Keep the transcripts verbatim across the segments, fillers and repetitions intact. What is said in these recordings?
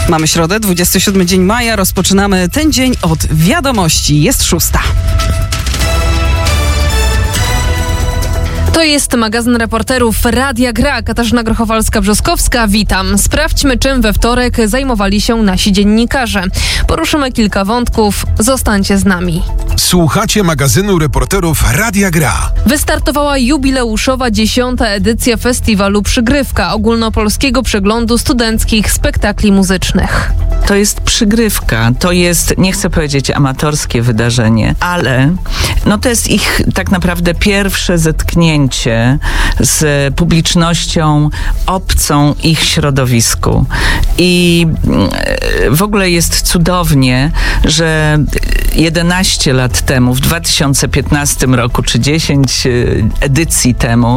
Mamy środę, dwudziesty siódmy dzień maja. Rozpoczynamy ten dzień od wiadomości. Jest szósta. To jest magazyn reporterów Radia Gra. Katarzyna Grochowalska-Brzoskowska, witam. Sprawdźmy, czym we wtorek zajmowali się nasi dziennikarze. Poruszymy kilka wątków. Zostańcie z nami. Słuchacie magazynu reporterów Radia Gra. Wystartowała jubileuszowa dziesiąta edycja festiwalu Przygrywka, ogólnopolskiego przeglądu studenckich spektakli muzycznych. To jest przygrywka, to jest, nie chcę powiedzieć amatorskie wydarzenie, ale no to jest ich tak naprawdę pierwsze zetknięcie z publicznością obcą ich środowisku. I w ogóle jest cudownie, że jedenaście lat temu, w dwa tysiące piętnastym roku, czy dziesięć edycji temu,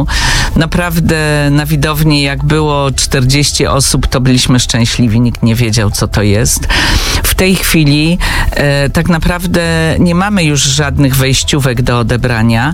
naprawdę na widowni jak było czterdzieści osób, to byliśmy szczęśliwi, nikt nie wiedział, co to jest. W tej chwili e, tak naprawdę nie mamy już żadnych wejściówek do odebrania,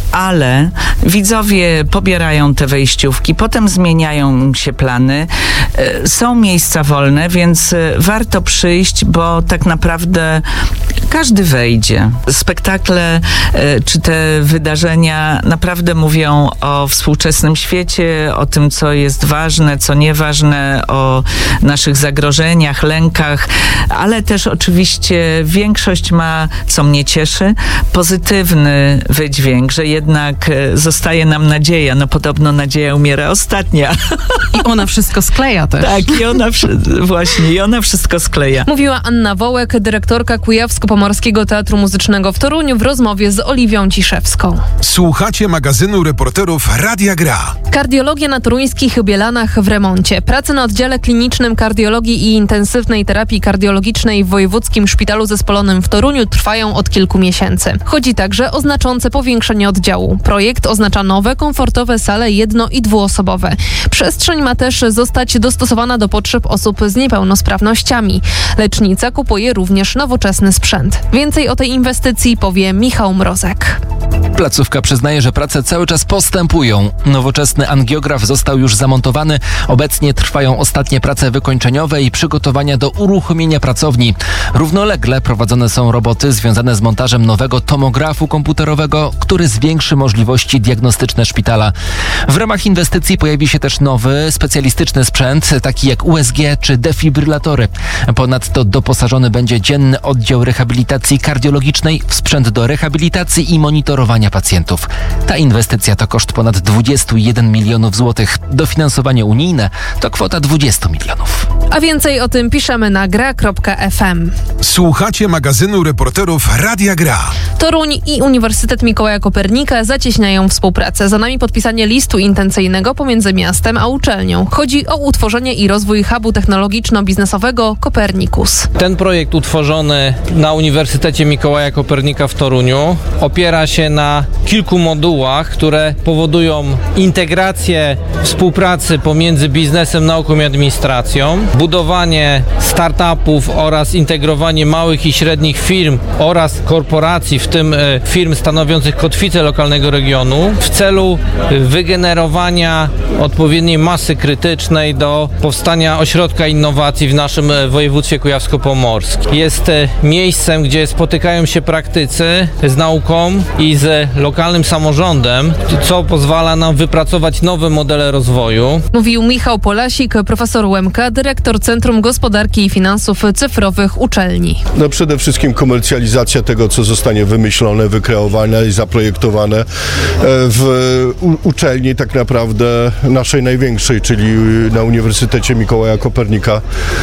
ale widzowie pobierają te wejściówki, potem zmieniają się plany, e, są miejsca wolne, więc e, warto przyjść, bo tak naprawdę każdy wejdzie. Spektakle e, czy te wydarzenia naprawdę mówią o współczesnym świecie, o tym, co jest ważne, co nieważne, o naszych zagrożeniach, lękach, ale też oczywiście większość ma, co mnie cieszy, pozytywny wydźwięk, że jednak zostaje nam nadzieja. No podobno nadzieja umiera ostatnia. I ona wszystko skleja też. Tak, i ona właśnie, i ona wszystko skleja. Mówiła Anna Wołek, dyrektorka Kujawsko-Pomorskiego Teatru Muzycznego w Toruniu w rozmowie z Oliwią Ciszewską. Słuchacie magazynu reporterów Radia Gra. Kardiologia na toruńskich Bielanach w remoncie. Prace na oddziale klinicznym kardiologii i intensywnej terapii kardiologicznej w Wojewódzkim Szpitalu Zespolonym w Toruniu trwają od kilku miesięcy. Chodzi także o znaczące powiększenie oddziału. Projekt oznacza nowe, komfortowe sale jedno- i dwuosobowe. Przestrzeń ma też zostać dostosowana do potrzeb osób z niepełnosprawnościami. Lecznica kupuje również nowoczesny sprzęt. Więcej o tej inwestycji powie Michał Mrozek. Placówka przyznaje, że prace cały czas postępują. Nowoczesny angiograf został już zamontowany. Obecnie trwają ostatnie prace wykończeniowe i przygotowania do uruchomienia pracowni. Równolegle prowadzone są roboty związane z montażem nowego tomografu komputerowego, który zwiększy możliwości diagnostyczne szpitala. W ramach inwestycji pojawi się też nowy, specjalistyczny sprzęt, taki jak U S G czy defibrylatory. Ponadto doposażony będzie dzienny oddział rehabilitacji kardiologicznej w sprzęt do rehabilitacji i monitorowania pacjentów. Ta inwestycja to koszt ponad dwadzieścia jeden milionów złotych. Dofinansowanie unijne to kwota dwadzieścia milionów. A więcej o tym piszemy na gra kropka f m. Słuchacie magazynu reporterów Radia Gra. Toruń i Uniwersytet Mikołaja Kopernika zacieśniają współpracę. Za nami podpisanie listu intencyjnego pomiędzy miastem a uczelnią. Chodzi o utworzenie i rozwój hubu technologiczno-biznesowego Kopernikus. Ten projekt utworzony na Uniwersytecie Mikołaja Kopernika w Toruniu opiera się na kilku modułach, które powodują integrację współpracy pomiędzy biznesem, nauką i administracją, budowanie startupów oraz integrowanie małych i średnich firm oraz korporacji, w tym firm stanowiących kotwicę lokalnego regionu, w celu wygenerowania odpowiedniej masy krytycznej do powstania ośrodka innowacji w naszym województwie kujawsko-pomorskim. Jest miejscem, gdzie spotykają się praktycy z nauką i z lokalnym samorządem, co pozwala nam wypracować nowe modele rozwoju. Mówił Michał Polasik, profesor U M K, dyrektor Centrum Gospodarki i Finansów Cyfrowych uczelni. No przede wszystkim komercjalizacja tego, co zostanie wymyślone, wykreowane i zaprojektowane w uczelni tak naprawdę naszej największej, czyli na Uniwersytecie Mikołaja Kopernika.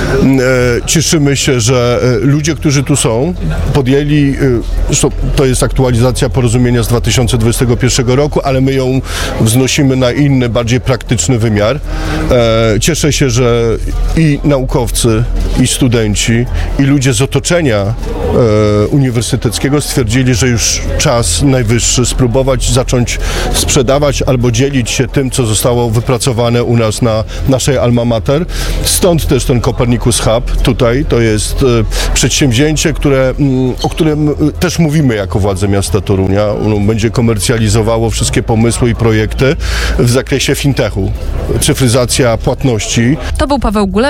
Cieszymy się, że ludzie, którzy tu są, podjęli, to jest aktualizacja porozumienia z dwa tysiące dwudziestego pierwszego roku, ale my ją wznosimy na inny, bardziej praktyczny wymiar. Cieszę się, że i naukowcy, i studenci, i ludzie z otoczenia uniwersyteckiego stwierdzili, że już czas najwyższy spróbować zacząć sprzedawać albo dzielić się tym, co zostało wypracowane u nas na naszej alma mater. Stąd też ten Kopernikus Hub tutaj, to jest przedsięwzięcie, które, o którym też mówimy jako władze miasta Torunia. Ono będzie komercjalizowało wszystkie pomysły i projekty w zakresie fintechu, cyfryzacja płatności. To był Paweł Gulewski.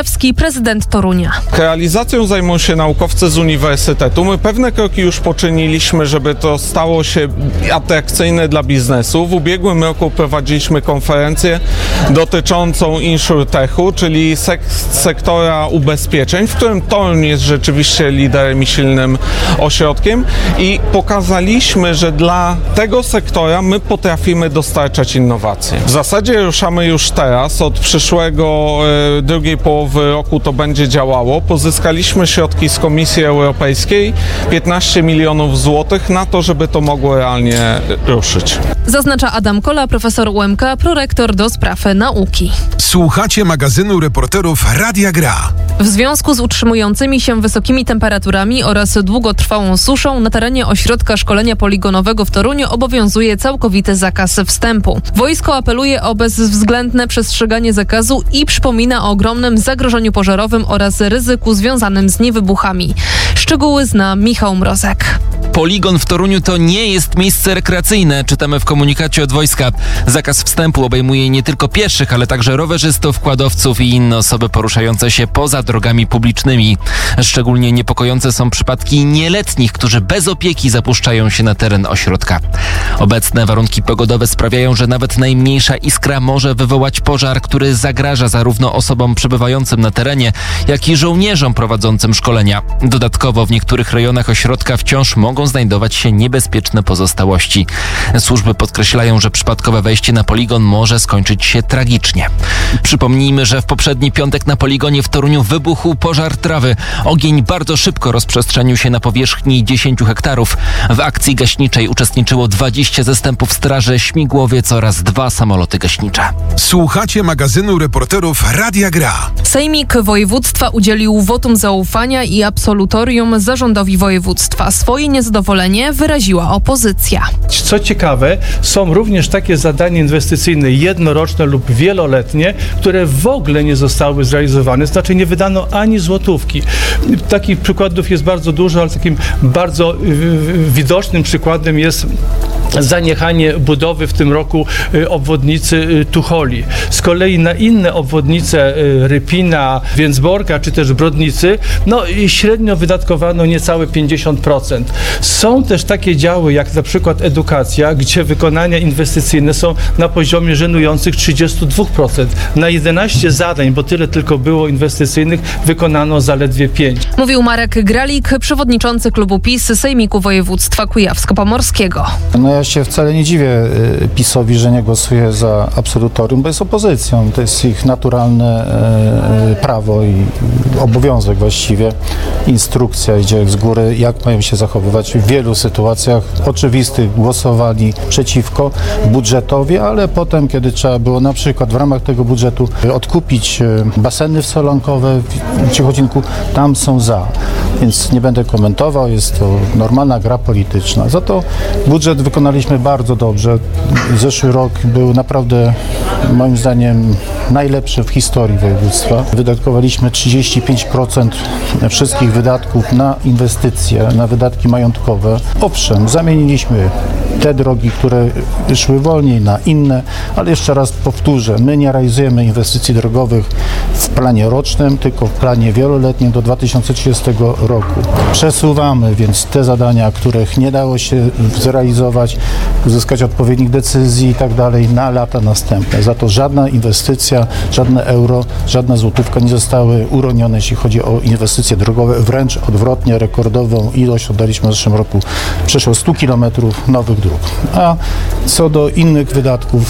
Kujawski, prezydent Torunia. Realizacją zajmą się naukowcy z uniwersytetu. My pewne kroki już poczyniliśmy, żeby to stało się atrakcyjne dla biznesu. W ubiegłym roku prowadziliśmy konferencję dotyczącą insurtechu, czyli sek- sektora ubezpieczeń, w którym Toruń jest rzeczywiście liderem i silnym ośrodkiem i pokazaliśmy, że dla tego sektora my potrafimy dostarczać innowacje. W zasadzie ruszamy już teraz, od przyszłego e, drugiej połowy roku to będzie działało. Pozyskaliśmy środki z Komisji Europejskiej, piętnaście milionów złotych na to, żeby to mogło realnie ruszyć. Zaznacza Adam Kola, profesor U M K, prorektor do spraw nauki. Słuchacie magazynu reporterów Radia Gra. W związku z utrzymującymi się wysokimi temperaturami oraz długotrwałą suszą na terenie ośrodka szkolenia poligonowego w Toruniu obowiązuje całkowity zakaz wstępu. Wojsko apeluje o bezwzględne przestrzeganie zakazu i przypomina o ogromnym zagrożeniu pożarowym oraz ryzyku związanym z niewybuchami. Szczegóły zna Michał Mrozek. Poligon w Toruniu to nie jest miejsce rekreacyjne, czytamy w komunikacie od wojska. Zakaz wstępu obejmuje nie tylko pieszych, ale także rowerzystów, quadowców i inne osoby poruszające się poza drogami publicznymi. Szczególnie niepokojące są przypadki nieletnich, którzy bez opieki zapuszczają się na teren ośrodka. Obecne warunki pogodowe sprawiają, że nawet najmniejsza iskra może wywołać pożar, który zagraża zarówno osobom przebywającym na terenie, jak i żołnierzom prowadzącym szkolenia. Dodatkowo w niektórych rejonach ośrodka wciąż mogą znajdować się niebezpieczne pozostałości. Służby podkreślają, że przypadkowe wejście na poligon może skończyć się tragicznie. Przypomnijmy, że w poprzedni piątek na poligonie w Toruniu wybuchł pożar trawy. Ogień bardzo szybko rozprzestrzenił się na powierzchni dziesięć hektarów. W akcji gaśniczej uczestniczyło dwadzieścia zastępów straży, śmigłowiec oraz dwa samoloty gaśnicze. Słuchacie magazynu reporterów Radia Gra. Sejmik województwa udzielił wotum zaufania i absolutorium zarządowi województwa. Swoje niezadowolenie wyraziła opozycja. Co ciekawe, są również takie zadania inwestycyjne jednoroczne lub wieloletnie, które w ogóle nie zostały zrealizowane, znaczy nie wydano ani złotówki. Takich przykładów jest bardzo dużo, ale takim bardzo widocznym przykładem jest zaniechanie budowy w tym roku obwodnicy Tucholi. Z kolei na inne obwodnice Rypina, Więcborka czy też Brodnicy, no średnio wydatkowano niecałe pięćdziesiąt procent. Są też takie działy jak na przykład edukacja, gdzie wykonania inwestycyjne są na poziomie żenujących trzydzieści dwa procent. Na jedenaście zadań, bo tyle tylko było inwestycyjnych, wykonano zaledwie pięć. Mówił Marek Gralik, przewodniczący klubu PiS Sejmiku Województwa Kujawsko-Pomorskiego. No ja się wcale nie dziwię PiS-owi, że nie głosuje za absolutorium, bo jest opozycją. To jest ich naturalne e, prawo i obowiązek właściwie. Instrukcja idzie z góry, jak mają się zachowywać w wielu sytuacjach oczywistych. Głosowali przeciwko budżetowi, ale potem, kiedy trzeba było na przykład w ramach tego budżetu odkupić baseny solonkowe w Ciechocinku, tam są za. Więc nie będę komentował, jest to normalna gra polityczna. Za to budżet wykonaliśmy bardzo dobrze. Zeszły rok był naprawdę, moim zdaniem, najlepszy w historii województwa. Wydatkowaliśmy trzydzieści pięć procent wszystkich wydatków na inwestycje, na wydatki majątkowe. Owszem, zamieniliśmy te drogi, które szły wolniej, na inne, ale jeszcze raz powtórzę, my nie realizujemy inwestycji drogowych w planie rocznym, tylko w planie wieloletnim do dwa tysiące trzydziestego roku. Przesuwamy więc te zadania, których nie dało się zrealizować, uzyskać odpowiednich decyzji i tak dalej na lata następne. Za to żadna inwestycja, żadne euro, żadna złotówka nie zostały uronione, jeśli chodzi o inwestycje drogowe. Wręcz odwrotnie, rekordową ilość oddaliśmy w zeszłym roku, przeszło stu kilometrów nowych dróg. A co do innych wydatków,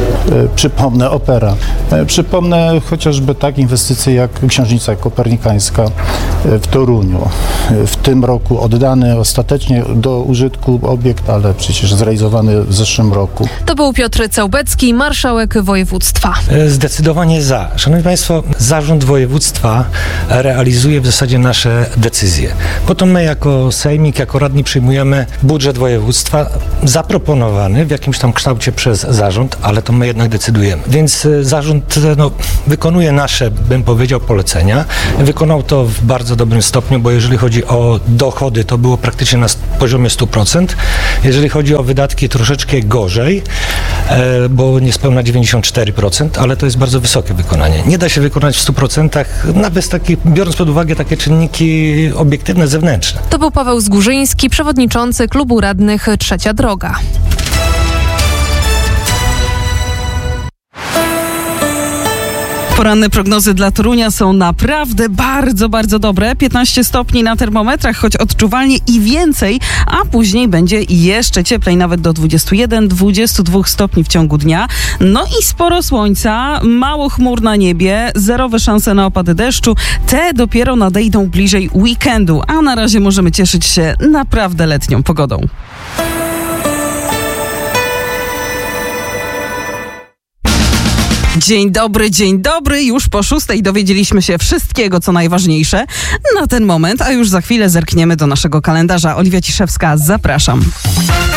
e, przypomnę opera. E, przypomnę chociażby tak inwestycje jak Księżnica Kopernikańska w Toruniu. W tym roku oddany ostatecznie do użytku obiekt, ale przecież zrealizowany w zeszłym roku. To był Piotr Całbecki, marszałek województwa. Zdecydowanie za. Szanowni Państwo, zarząd województwa realizuje w zasadzie nasze decyzje. Bo to my jako sejmik, jako radni przyjmujemy budżet województwa zaproponowany w jakimś tam kształcie przez zarząd, ale to my jednak decydujemy. Więc zarząd no, wykonuje nasze, bym powiedział, polecenia. Wykonał to w bardzo dobrym stopniu, bo jeżeli chodzi o dochody, to było praktycznie na poziomie stu procent. Jeżeli chodzi o wydatki troszeczkę gorzej, e, bo niespełna dziewięćdziesiąt cztery procent, ale to jest bardzo wysokie wykonanie. Nie da się wykonać w stu procentach, nawet taki, biorąc pod uwagę takie czynniki obiektywne, zewnętrzne. To był Paweł Zgórzyński, przewodniczący Klubu Radnych Trzecia Droga. Poranne prognozy dla Torunia są naprawdę bardzo, bardzo dobre. piętnaście stopni na termometrach, choć odczuwalnie i więcej, a później będzie jeszcze cieplej, nawet do dwudziestu jeden do dwudziestu dwóch stopni w ciągu dnia. No i sporo słońca, mało chmur na niebie, zerowe szanse na opady deszczu. Te dopiero nadejdą bliżej weekendu, a na razie możemy cieszyć się naprawdę letnią pogodą. Dzień dobry, dzień dobry. Już po szóstej dowiedzieliśmy się wszystkiego, co najważniejsze na ten moment, a już za chwilę zerkniemy do naszego kalendarza. Oliwia Ciszewska, zapraszam.